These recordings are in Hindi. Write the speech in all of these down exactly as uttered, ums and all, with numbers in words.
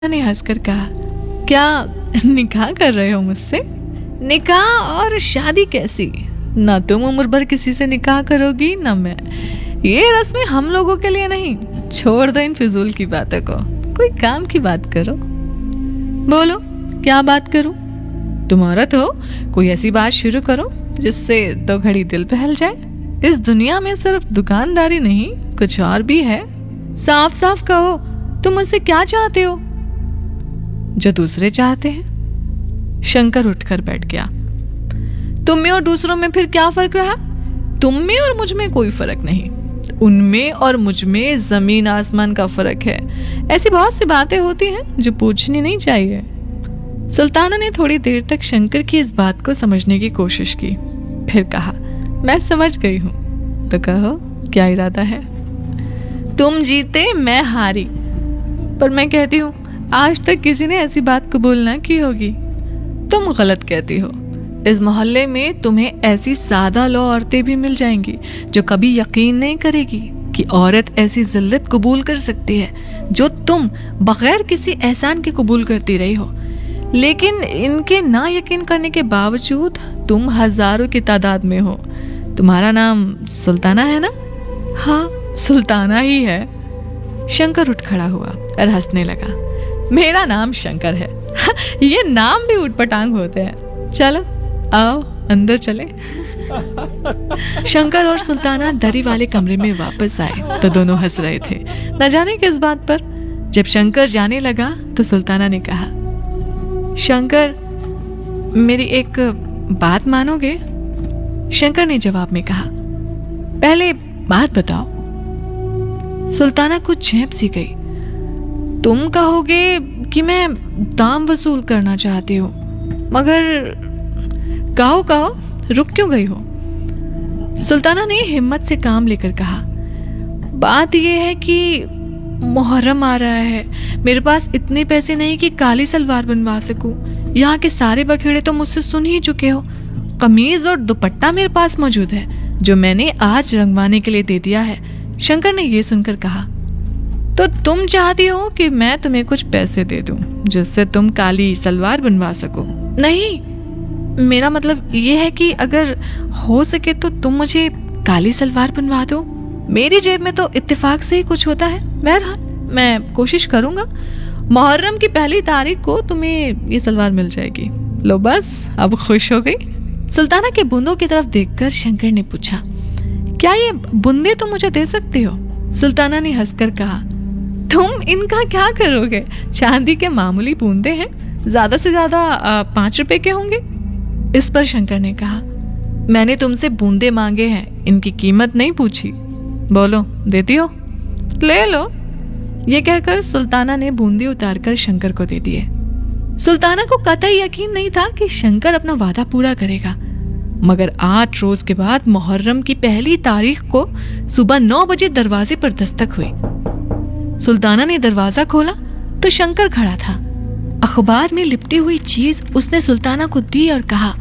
ने हंसकर कहा, क्या निकाह कर रहे हो मुझसे? निकाह और शादी कैसी? ना तुम उम्र भर किसी से निकाह करोगी ना मैं। ये रस्में हम लोगों के लिए नहीं। छोड़ दो इन फिजूल की बातों को, कोई काम की बात करो। बोलो क्या बात करूं? तुम औरत हो, कोई ऐसी बात शुरू करो जिससे दो घड़ी दिल बहल जाए। इस दुनिया में सिर्फ दुकानदारी नहीं, कुछ और भी है। साफ साफ कहो, तुम मुझसे क्या चाहते हो? जो दूसरे चाहते हैं। शंकर उठकर बैठ गया। तुम में और दूसरों में फिर क्या फर्क रहा? तुम में और मुझ में कोई फर्क नहीं, उनमें और मुझ में जमीन आसमान का फर्क है। ऐसी बहुत सी बातें होती हैं जो पूछनी नहीं चाहिए। सुल्ताना ने थोड़ी देर तक शंकर की इस बात को समझने की कोशिश की, फिर कहा, मैं समझ गई हूं, तो कहो क्या इरादा है? तुम जीते मैं हारी, पर मैं कहती हूं आज तक किसी ने ऐसी बात कबूल ना की होगी। तुम गलत कहती हो। इस मोहल्ले में तुम्हें ऐसी सादा लो औरतें भी मिल जाएंगी जो कभी यकीन नहीं करेगी कि औरत ऐसी जिल्लत कबूल कर सकती है जो तुम बगैर किसी एहसान के कबूल करती रही हो। लेकिन इनके ना यकीन करने के बावजूद तुम हजारों की तादाद में हो। तुम्हारा नाम सुल्ताना है ना? हाँ, सुल्ताना ही है। शंकर उठ खड़ा हुआ और हंसने लगा। मेरा नाम शंकर है। ये नाम भी उटपटांग होते हैं। चलो आओ अंदर चले। शंकर और सुल्ताना दरी वाले कमरे में वापस आए तो दोनों हंस रहे थे, न जाने किस बात पर। जब शंकर जाने लगा तो सुल्ताना ने कहा, शंकर मेरी एक बात मानोगे? शंकर ने जवाब में कहा, पहले बात बताओ। सुल्ताना कुछ झेप सी गई। तुम कहोगे कि मैं दाम वसूल करना चाहती हूँ, मगर कहो कहो रुक क्यों गई हो? सुल्ताना ने हिम्मत से काम लेकर कहा, बात यह है कि मुहर्रम आ रहा है। मेरे पास इतने पैसे नहीं कि काली सलवार बनवा सकूं। यहाँ के सारे बखेड़े तो मुझसे सुन ही चुके हो। कमीज और दुपट्टा मेरे पास मौजूद है जो मैंने आज रंगवाने के लिए दे दिया है। शंकर ने यह सुनकर कहा, तो तुम चाहती हो कि मैं तुम्हें कुछ पैसे दे दूं जिससे तुम काली सलवार बनवा सको? नहीं, मेरा मतलब यह है कि अगर हो सके तो तुम मुझे काली सलवार बनवा दो। मेरी जेब में तो इत्तेफाक से ही कुछ होता है। बहरहाल मैं कोशिश करूंगा। मुहर्रम की पहली तारीख को तुम्हें ये सलवार मिल जाएगी। लो बस, अब खुश हो गई? सुल्ताना के बूंदों की तरफ देखकर शंकर ने पूछा, क्या ये बूंदे तुम मुझे दे सकती हो? सुल्ताना ने हंसकर कहा, तुम इनका क्या करोगे? चांदी के मामूली बूंदे हैं, ज्यादा से ज्यादा पांच रुपए के होंगे। इस पर शंकर ने कहा, मैंने तुमसे बूंदे मांगे हैं, इनकी कीमत नहीं पूछी। बोलो देती हो? ले लो। ये कहकर सुल्ताना ने बूंदे उतारकर शंकर को दे दिए। सुल्ताना को कतई यकीन नहीं था कि शंकर अपना वादा पूरा करेगा, मगर आठ रोज के बाद मुहर्रम की पहली तारीख को सुबह नौ बजे दरवाजे पर दस्तक हुई। सुल्ताना ने दरवाजा खोला तो शंकर खड़ा था। अखबार में लिपटी हुई चीज उसने सुल्ताना को दी और कहा,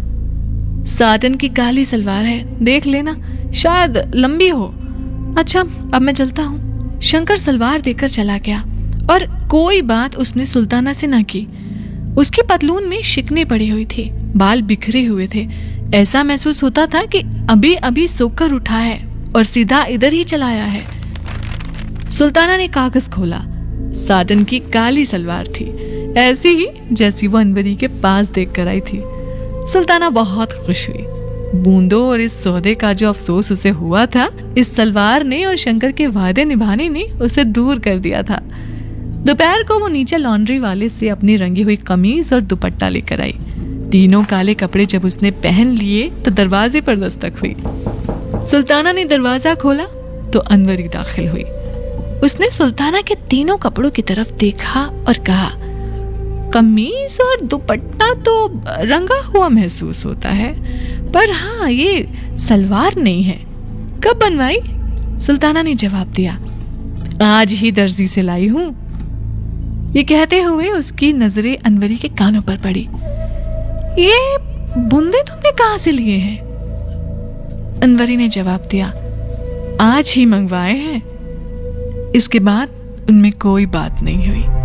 साटन की काली सलवार है, देख लेना, शायद लंबी हो। अच्छा, अब मैं चलता हूँ। शंकर सलवार देकर चला गया और कोई बात उसने सुल्ताना से न की। उसकी पतलून में शिकने पड़ी हुई थी, बाल बिखरे हुए थे। ऐसा महसूस होता था कि अभी अभी सोकर उठा है और सीधा इधर ही चलाया है। सुल्ताना ने कागज खोला। साटन की काली सलवार थी, ऐसी ही जैसी वो अनवरी के पास देख कर आई थी। सुल्ताना बहुत खुश हुई। बूंदों और इस सौदे का जो अफसोस उसे हुआ था, इस सलवार ने और शंकर के वादे निभाने ने उसे दूर कर दिया था। दोपहर को वो नीचे लॉन्ड्री वाले से अपनी रंगी हुई कमीज और दुपट्टा लेकर आई। तीनों काले कपड़े जब उसने पहन लिए तो दरवाजे पर दस्तक हुई। सुल्ताना ने दरवाजा खोला तो अनवरी दाखिल हुई। उसने सुल्ताना के तीनों कपड़ों की तरफ देखा और कहा, कमीज और दुपट्टा तो रंगा हुआ महसूस होता है, पर हाँ, ये सलवार नहीं है। कब बनवाई? सुल्ताना ने जवाब दिया, आज ही दर्जी से लाई हूं। ये कहते हुए उसकी नजरें अनवरी के कानों पर पड़ी। ये बूंदे तुमने कहां से लिए हैं? अनवरी ने जवाब दिया, आज ही मंगवाए हैं। इसके बाद उनमें कोई बात नहीं हुई।